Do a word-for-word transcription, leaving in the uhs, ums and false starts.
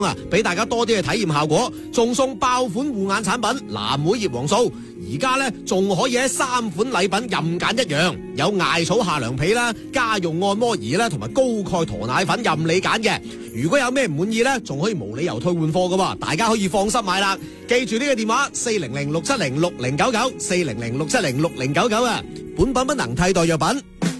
啊，俾大家多啲嘅體驗效果，仲送爆款護眼產品藍莓葉黃素，而家咧仲可以喺三款禮品任揀一樣，有艾草下涼被啦、家用按摩儀啦，同埋高鈣駝奶粉任你揀嘅。如果有咩唔滿意咧，仲可以無理由退換貨噶喎，大家可以放心買啦。記住呢個電話四零零六七零六零九九，四零零六七零六零九九啊，本品不能替代藥品。